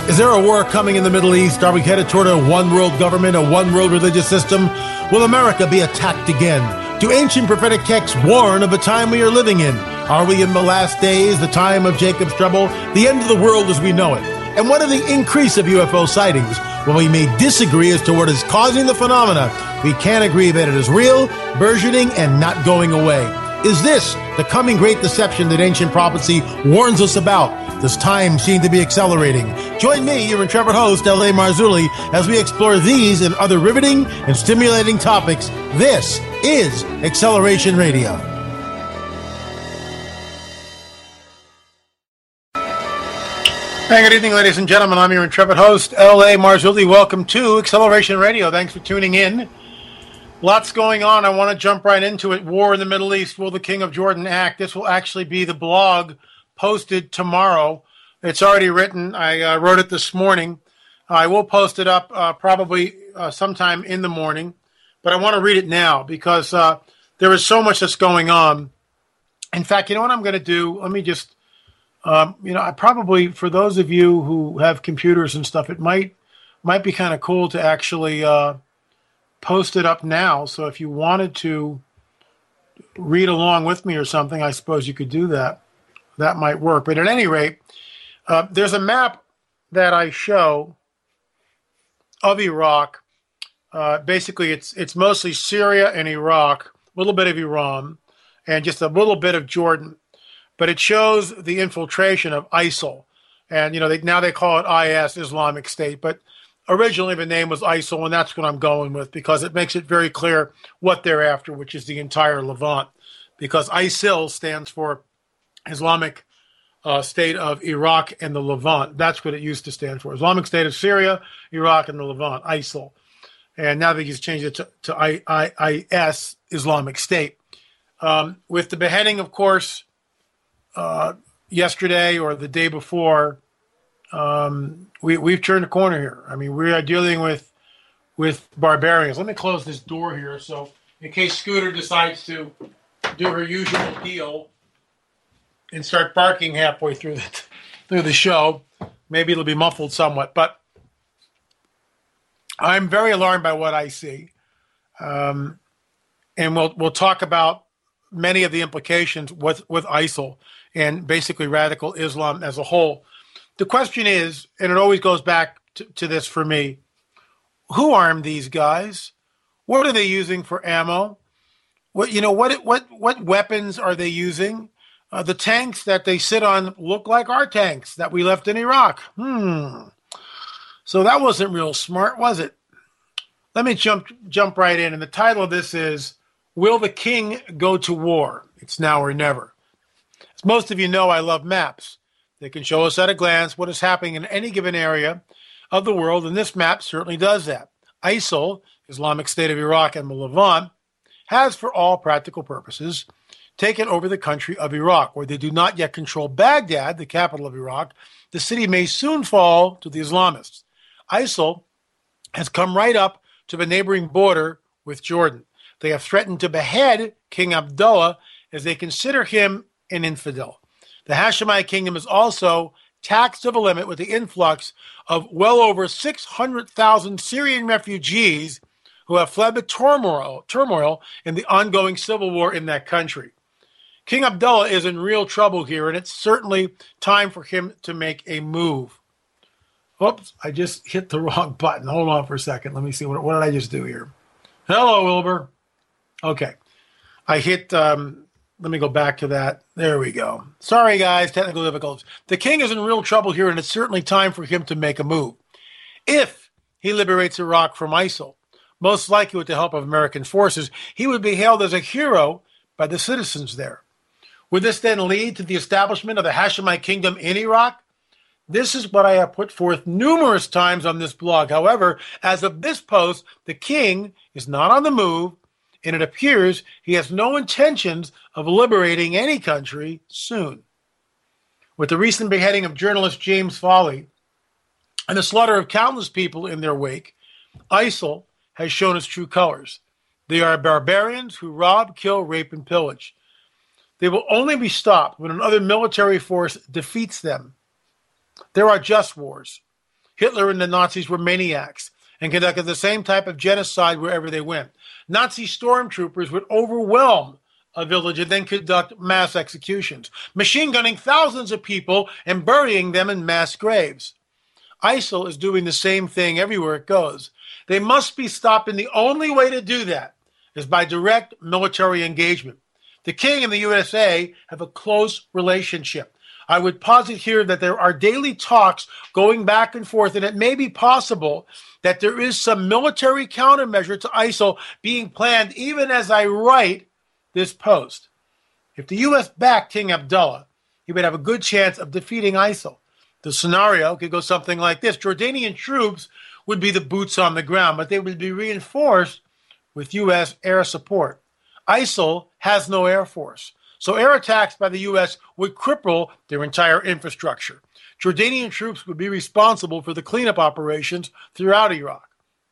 Is there a war coming in the Middle East? Are we headed toward a one-world government, a one-world religious system? Will America be attacked again? Do ancient prophetic texts warn of the time we are living in? Are we in the last days, the time of Jacob's trouble, the end of the world as we know it? And what of the increase of UFO sightings? Well, we may disagree as to what is causing the phenomena. We can agree that it is real, burgeoning, and not going away. Is this the coming great deception that ancient prophecy warns us about? Does time seem to be accelerating? Join me, your intrepid host, L.A. Marzulli, as we explore these and other riveting and stimulating topics. This is Acceleration Radio. Hey, good evening, ladies and gentlemen. I'm your intrepid host, L.A. Marzulli. Welcome to Acceleration Radio. Thanks for tuning in. Lots going on. I want to jump right into it. War in the Middle East. Will the King of Jordan act? This will actually be the blog posted tomorrow. It's already written. I wrote it this morning. I will post it up probably sometime in the morning, but I want to read it now because there is so much that's going on. In fact, you know what I'm going to do? Let me just, I probably, for those of you who have computers and stuff, it might be kind of cool to actually post it up now. So if you wanted to read along with me or something, I suppose you could do that. That might work. But at any rate, there's a map that I show of Iraq. Basically, it's mostly Syria and Iraq, a little bit of Iran, and just a little bit of Jordan. But it shows the infiltration of ISIL. And, now they call it IS, Islamic State. But originally the name was ISIL, and that's what I'm going with because it makes it very clear what they're after, which is the entire Levant. Because ISIL stands for Islamic State of Iraq and the Levant. That's what it used to stand for. Islamic State of Syria, Iraq, and the Levant, ISIL. And now they just changed it to IS, Islamic State. With the beheading, of course, yesterday or the day before, we've turned a corner here. I mean, we are dealing with barbarians. Let me close this door here so in case Scooter decides to do her usual deal and start barking halfway through the show. Maybe it'll be muffled somewhat, but I'm very alarmed by what I see. And we'll talk about many of the implications with ISIL and basically radical Islam as a whole. The question is, and it always goes back to this for me, who armed these guys? What are they using for ammo? What weapons are they using? The tanks that they sit on look like our tanks that we left in Iraq. So that wasn't real smart, was it? Let me jump right in. And the title of this is, Will the King Go to War? It's now or never. As most of you know, I love maps. They can show us at a glance what is happening in any given area of the world, and this map certainly does that. ISIL, Islamic State of Iraq and the Levant, has, for all practical purposes, taken over the country of Iraq, where they do not yet control Baghdad, the capital of Iraq. The city may soon fall to the Islamists. ISIL has come right up to the neighboring border with Jordan. They have threatened to behead King Abdullah as they consider him an infidel. The Hashemite kingdom is also taxed to the limit with the influx of well over 600,000 Syrian refugees who have fled the turmoil in the ongoing civil war in that country. King Abdullah is in real trouble here, and it's certainly time for him to make a move. Oops, I just hit the wrong button. Hold on for a second. Let me see. What did I just do here? Hello, Wilbur. Okay. I hit, let me go back to that. There we go. Sorry, guys, technical difficulties. The king is in real trouble here, and it's certainly time for him to make a move. If he liberates Iraq from ISIL, most likely with the help of American forces, he would be hailed as a hero by the citizens there. Would this then lead to the establishment of the Hashemite kingdom in Iraq? This is what I have put forth numerous times on this blog. However, as of this post, the king is not on the move, and it appears he has no intentions of liberating any country soon. With the recent beheading of journalist James Foley and the slaughter of countless people in their wake, ISIL has shown its true colors. They are barbarians who rob, kill, rape, and pillage. They will only be stopped when another military force defeats them. There are just wars. Hitler and the Nazis were maniacs and conducted the same type of genocide wherever they went. Nazi stormtroopers would overwhelm a village and then conduct mass executions, machine gunning thousands of people and burying them in mass graves. ISIL is doing the same thing everywhere it goes. They must be stopped, and the only way to do that is by direct military engagement. The King and the USA have a close relationship. I would posit here that there are daily talks going back and forth, and it may be possible that there is some military countermeasure to ISIL being planned even as I write this post. If the U.S. backed King Abdullah, he would have a good chance of defeating ISIL. The scenario could go something like this. Jordanian troops would be the boots on the ground, but they would be reinforced with U.S. air support. ISIL has no air force, so air attacks by the U.S. would cripple their entire infrastructure. Jordanian troops would be responsible for the cleanup operations throughout Iraq.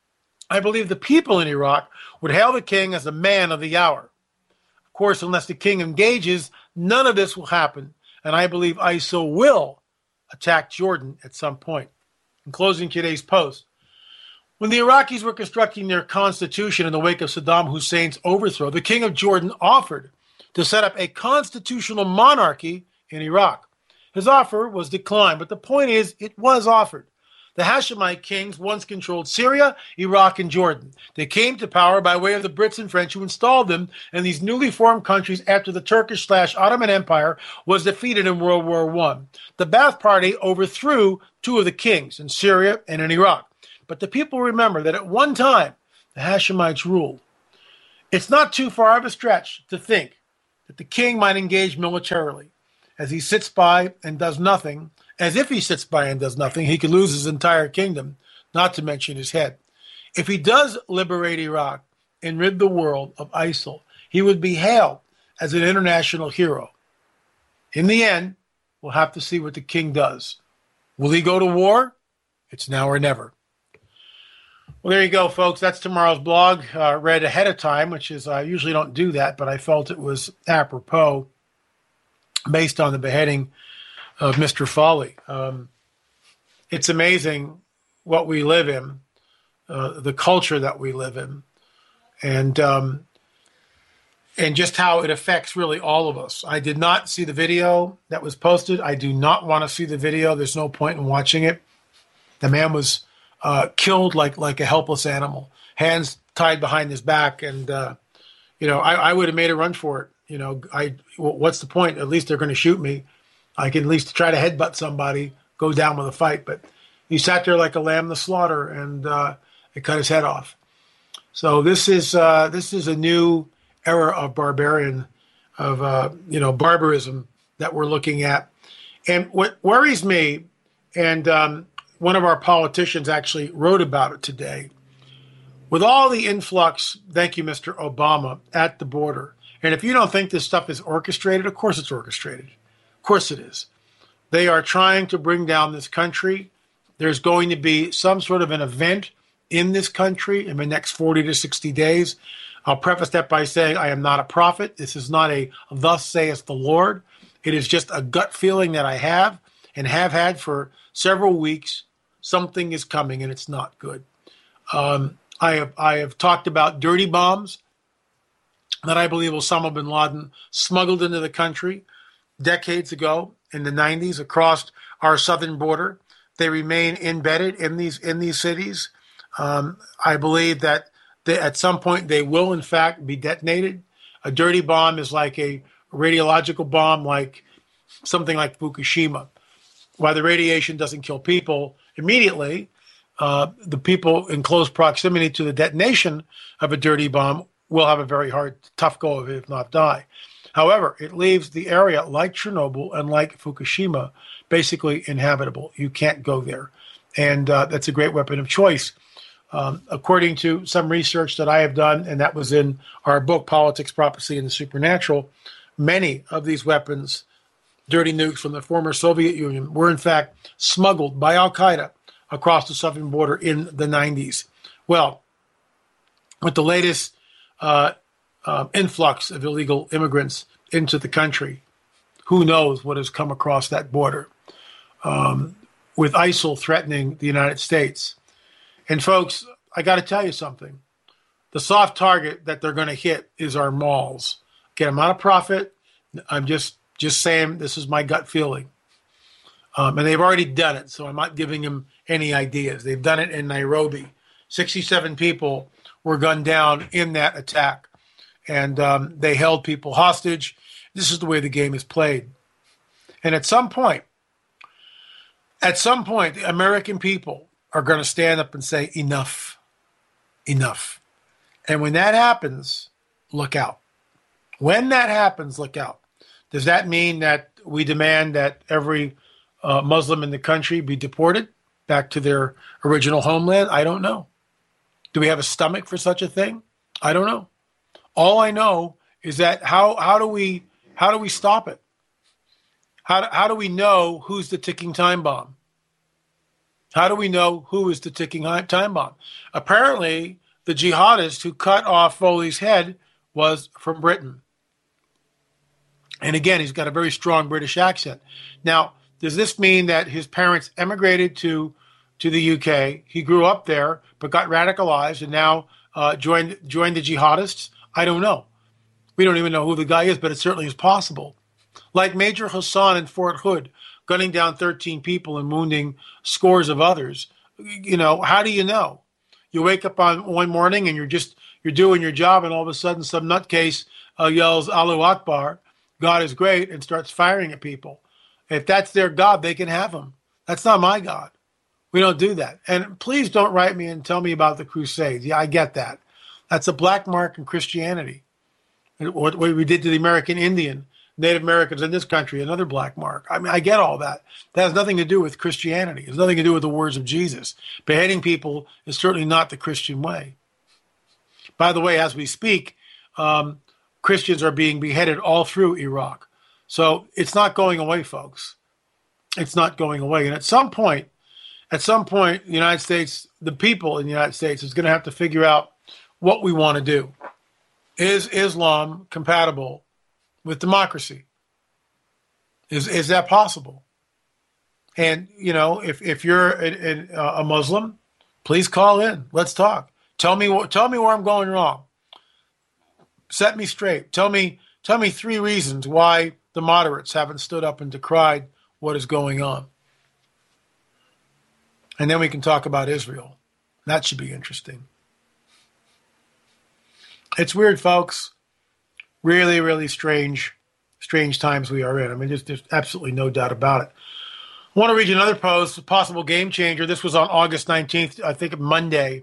I believe the people in Iraq would hail the king as the man of the hour. Of course, unless the king engages, none of this will happen, and I believe ISIL will attack Jordan at some point. In closing today's post, when the Iraqis were constructing their constitution in the wake of Saddam Hussein's overthrow, the king of Jordan offered to set up a constitutional monarchy in Iraq. His offer was declined, but the point is, it was offered. The Hashemite kings once controlled Syria, Iraq, and Jordan. They came to power by way of the Brits and French, who installed them in these newly formed countries after the Turkish/Ottoman Empire was defeated in World War I. The Ba'ath Party overthrew two of the kings in Syria and in Iraq. But the people remember that at one time, the Hashemites ruled. It's not too far of a stretch to think that the king might engage militarily. As he sits by and does nothing, as if he sits by and does nothing, he could lose his entire kingdom, not to mention his head. If he does liberate Iraq and rid the world of ISIL, he would be hailed as an international hero. In the end, we'll have to see what the king does. Will he go to war? It's now or never. Well, there you go, folks. That's tomorrow's blog, read ahead of time, which is, I usually don't do that, but I felt it was apropos based on the beheading of Mr. Foley. It's amazing what we live in, the culture that we live in, and just how it affects really all of us. I did not see the video that was posted. I do not want to see the video. There's no point in watching it. The man was killed like a helpless animal, hands tied behind his back, and I would have made a run for it. What's the point? At least they're going to shoot me. I can at least try to headbutt somebody, go down with a fight. But he sat there like a lamb to slaughter, and it cut his head off. So this is a new era of barbarism that we're looking at. And what worries me, and one of our politicians actually wrote about it today, with all the influx, thank you, Mr. Obama, at the border. And if you don't think this stuff is orchestrated, of course it's orchestrated. Of course it is. They are trying to bring down this country. There's going to be some sort of an event in this country in the next 40 to 60 days. I'll preface that by saying I am not a prophet. This is not a thus saith the Lord. It is just a gut feeling that I have and have had for several weeks. Something is coming and it's not good. I have talked about dirty bombs that I believe Osama bin Laden smuggled into the country decades ago in the 90s across our southern border. They remain embedded in these cities. I believe that at some point they will, in fact, be detonated. A dirty bomb is like a radiological bomb, like something like Fukushima. While the radiation doesn't kill people immediately, the people in close proximity to the detonation of a dirty bomb will have a very hard, tough go of it, if not die. However, it leaves the area like Chernobyl and like Fukushima basically inhabitable. You can't go there. And that's a great weapon of choice. According to some research that I have done, and that was in our book, Politics, Prophecy, and the Supernatural, many of these weapons, dirty nukes from the former Soviet Union, were in fact smuggled by Al-Qaeda across the southern border in the 90s. Well, with the latest influx of illegal immigrants into the country, who knows what has come across that border. with ISIL threatening the United States. And folks, I got to tell you something. The soft target that they're going to hit is our malls. Get them out of profit. I'm just saying this is my gut feeling. And they've already done it, so I'm not giving them any ideas. They've done it in Nairobi. 67 people were gunned down in that attack, and they held people hostage. This is the way the game is played. And at some point, the American people are going to stand up and say, enough, enough. And when that happens, look out. When that happens, look out. Does that mean that we demand that every Muslim in the country be deported back to their original homeland? I don't know. Do we have a stomach for such a thing? I don't know. All I know is that how do we stop it? How do we know who's the ticking time bomb? How do we know who is the ticking time bomb? Apparently, the jihadist who cut off Foley's head was from Britain. And again, he's got a very strong British accent. Now, does this mean that his parents emigrated to the UK? He grew up there, but got radicalized and now joined the jihadists? I don't know. We don't even know who the guy is, but it certainly is possible. Like Major Hassan in Fort Hood, gunning down 13 people and wounding scores of others. You know, how do you know? You wake up on one morning and you're doing your job, and all of a sudden some nutcase yells Allahu Akbar, God is great, and starts firing at people. If that's their God, they can have him. That's not my God. We don't do that. And please don't write me and tell me about the Crusades. Yeah, I get that. That's a black mark in Christianity. What we did to the American Indian, Native Americans in this country, another black mark. I mean, I get all that. That has nothing to do with Christianity. It has nothing to do with the words of Jesus. Beheading people is certainly not the Christian way. By the way, as we speak, Christians are being beheaded all through Iraq. So it's not going away, folks. It's not going away. And at some point, the United States, the people in the United States is going to have to figure out what we want to do. Is Islam compatible with democracy? Is that possible? And, you know, if you're a Muslim, please call in. Let's talk. Tell me where I'm going wrong. Set me straight. Tell me 3 reasons why the moderates haven't stood up and decried what is going on. And then we can talk about Israel. That should be interesting. It's weird, folks. Really, really strange times we are in. I mean, there's absolutely no doubt about it. I want to read you another post, a possible game changer. This was on August 19th, I think Monday.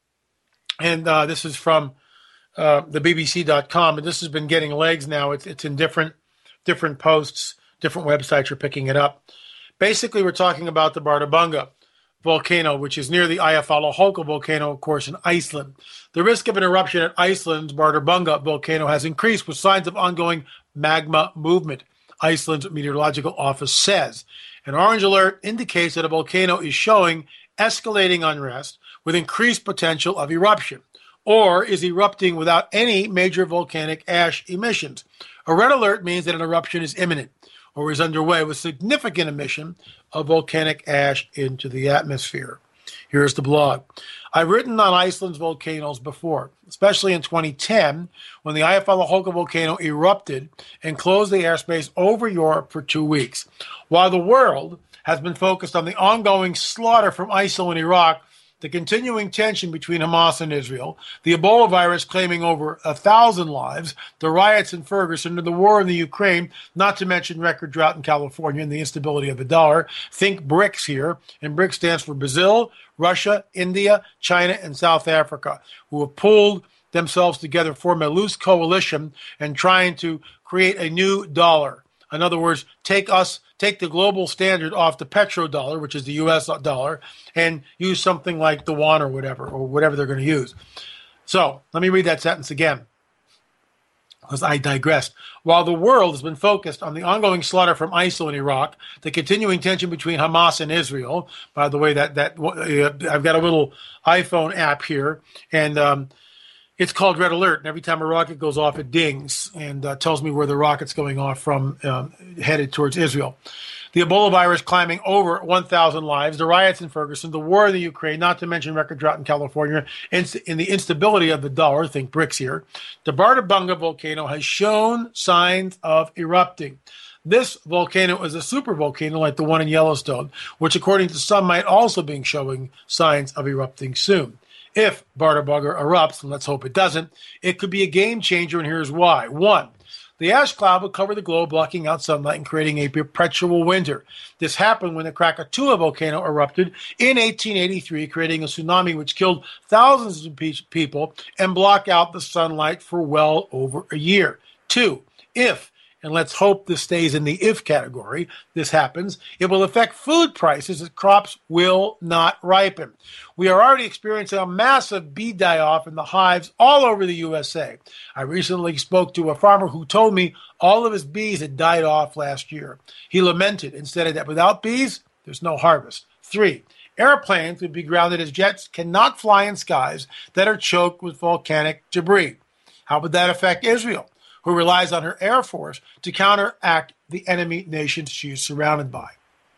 And this is from the BBC.com. And this has been getting legs now. It's in different posts, different websites are picking it up. Basically, we're talking about the Bardarbunga volcano, which is near the Eyjafjallajökull volcano, of course, in Iceland. The risk of an eruption at Iceland's Bardarbunga volcano has increased with signs of ongoing magma movement, Iceland's meteorological office says. An orange alert indicates that a volcano is showing escalating unrest with increased potential of eruption, or is erupting without any major volcanic ash emissions. A red alert means that an eruption is imminent or is underway with significant emission of volcanic ash into the atmosphere. Here's the blog. I've written on Iceland's volcanoes before, especially in 2010 when the Eyjafjallajökull volcano erupted and closed the airspace over Europe for 2 weeks. While the world has been focused on the ongoing slaughter from ISIL in Iraq, the continuing tension between Hamas and Israel, the Ebola virus claiming over 1,000 lives, the riots in Ferguson, and the war in the Ukraine, not to mention record drought in California and the instability of the dollar. Think BRICS here, and BRICS stands for Brazil, Russia, India, China, and South Africa, who have pulled themselves together, form a loose coalition, and trying to create a new dollar. In other words, take the global standard off the petrodollar, which is the U.S. dollar, and use something like the yuan or whatever they're going to use. So let me read that sentence again, because I digressed. While the world has been focused on the ongoing slaughter from ISIL in Iraq, the continuing tension between Hamas and Israel, by the way, I've got a little iPhone app here, and it's called Red Alert, and every time a rocket goes off, it dings and tells me where the rocket's going off from, headed towards Israel. The Ebola virus climbing over 1,000 lives, the riots in Ferguson, the war in the Ukraine, not to mention record drought in California, in the instability of the dollar, think BRICS here, the Bartabunga volcano has shown signs of erupting. This volcano is a supervolcano like the one in Yellowstone, which according to some might also be showing signs of erupting soon. If Bartabunga erupts, and let's hope it doesn't, it could be a game changer, and here's why. One, the ash cloud would cover the globe, blocking out sunlight and creating a perpetual winter. This happened when the Krakatoa volcano erupted in 1883, creating a tsunami which killed thousands of people and blocked out the sunlight for well over a year. Two, if, and let's hope this stays in the if category, this happens, it will affect food prices as crops will not ripen. We are already experiencing a massive bee die-off in the hives all over the USA. I recently spoke to a farmer who told me all of his bees had died off last year. He lamented and said that without bees, there's no harvest. Three, airplanes would be grounded as jets cannot fly in skies that are choked with volcanic debris. How would that affect Israel, who relies on her air force to counteract the enemy nations she is surrounded by?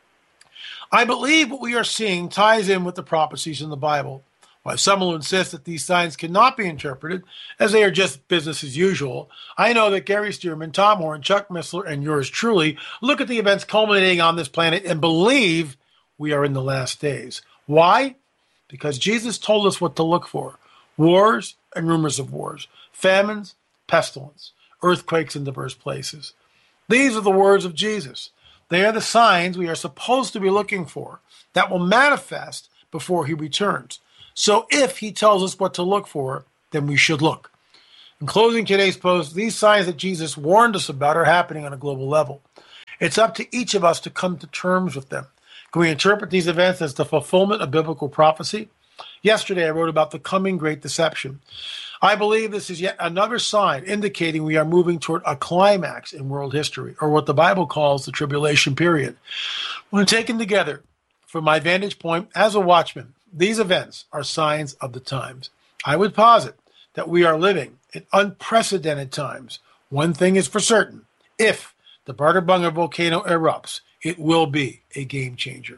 I believe what we are seeing ties in with the prophecies in the Bible. While some will insist that these signs cannot be interpreted as they are just business as usual, I know that Gary Stearman, Tom Horn, Chuck Missler, and yours truly look at the events culminating on this planet and believe we are in the last days. Why? Because Jesus told us what to look for: wars and rumors of wars, famines, pestilence, earthquakes in diverse places. These are the words of Jesus. They are the signs we are supposed to be looking for that will manifest before he returns. So if he tells us what to look for, then we should look. In closing today's post, these signs that Jesus warned us about are happening on a global level. It's up to each of us to come to terms with them. Can we interpret these events as the fulfillment of biblical prophecy? Yesterday, I wrote about the coming great deception. I believe this is yet another sign indicating we are moving toward a climax in world history, or what the Bible calls the tribulation period. When taken together, from my vantage point as a watchman, these events are signs of the times. I would posit that we are living in unprecedented times. One thing is for certain: if the Bartabunga volcano erupts, it will be a game changer.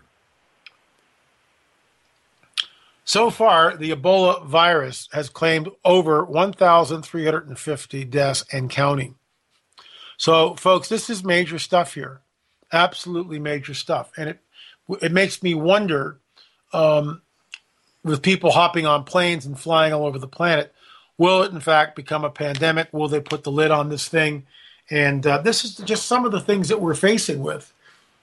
So far, the Ebola virus has claimed over 1,350 deaths and counting. So, folks, this is major stuff here. Absolutely major stuff. And it makes me wonder, with people hopping on planes and flying all over the planet, will it in fact become a pandemic? Will they put the lid on this thing? And this is just some of the things that we're facing with.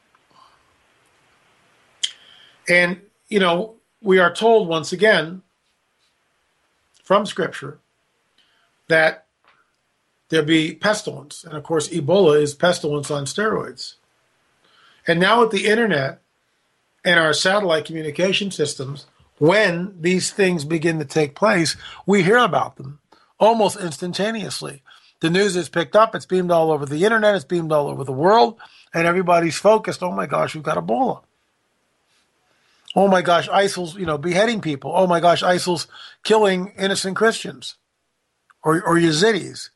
And, you know, we are told once again from Scripture that there be pestilence. And of course, Ebola is pestilence on steroids. And now with the internet and our satellite communication systems, when these things begin to take place, we hear about them almost instantaneously. The news is picked up, it's beamed all over the internet, it's beamed all over the world, and everybody's focused. Oh my gosh, we've got Ebola. Oh my gosh, ISIL's, beheading people. Oh my gosh, ISIL's killing innocent Christians or Yazidis.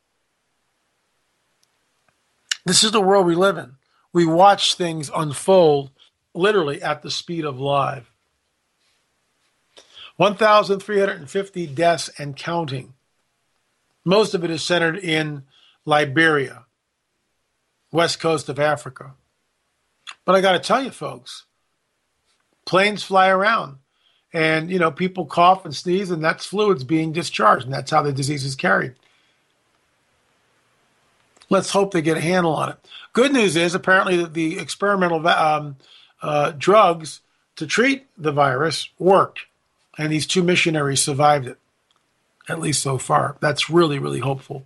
This is the world we live in. We watch things unfold literally at the speed of light. 1,350 deaths and counting. Most of it is centered in Liberia, west coast of Africa. But I got to tell you, folks, planes fly around and, people cough and sneeze, and that's fluids being discharged, and that's how the disease is carried. Let's hope they get a handle on it. Good news is apparently that the experimental drugs to treat the virus worked, and these two missionaries survived it, at least so far. That's really, really hopeful.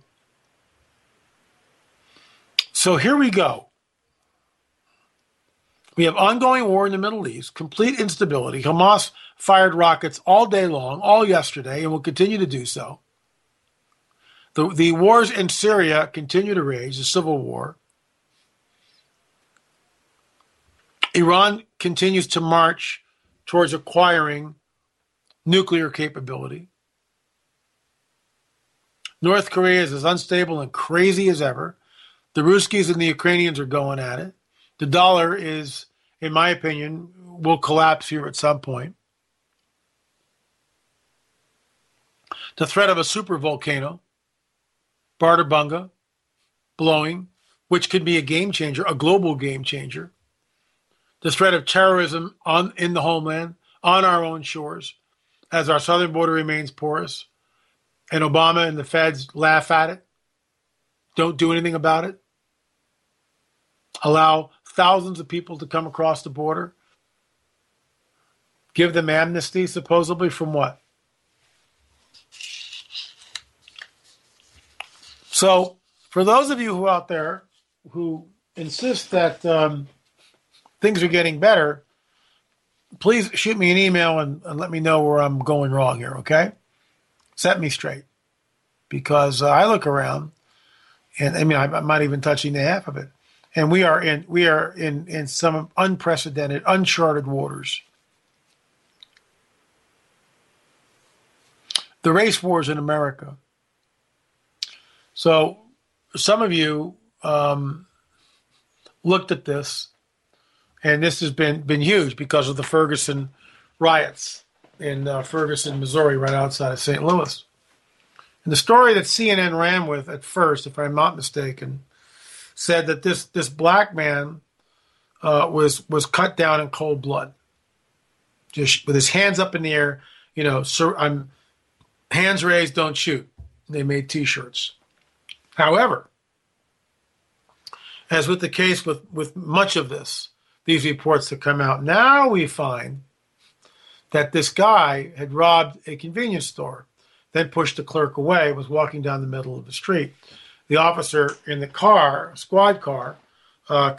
So here we go. We have ongoing war in the Middle East, complete instability. Hamas fired rockets all day long, all yesterday, and will continue to do so. The wars in Syria continue to rage, the civil war. Iran continues to march towards acquiring nuclear capability. North Korea is as unstable and crazy as ever. The Ruskies and the Ukrainians are going at it. The dollar is, in my opinion, will collapse here at some point. The threat of a super volcano, Bartabunga, blowing, which could be a game changer, a global game changer. The threat of terrorism in the homeland, on our own shores, as our southern border remains porous, and Obama and the feds laugh at it, don't do anything about it, allow thousands of people to come across the border, give them amnesty, supposedly from what? So, for those of you who out there who insist that things are getting better, please shoot me an email and let me know where I'm going wrong here, okay? Set me straight. Because I look around, and I mean, I'm not even touching the half of it. And we are in some unprecedented, uncharted waters. The race wars in America. So some of you looked at this, and this has been huge because of the Ferguson riots in Ferguson, Missouri, right outside of St. Louis. And the story that CNN ran with at first, if I'm not mistaken, said that this black man was cut down in cold blood, just with his hands up in the air. You know, I'm hands raised, don't shoot. They made T-shirts. However, as with the case with much of this, these reports that come out, now we find that this guy had robbed a convenience store, then pushed the clerk away, was walking down the middle of the street. The officer in the car, squad car,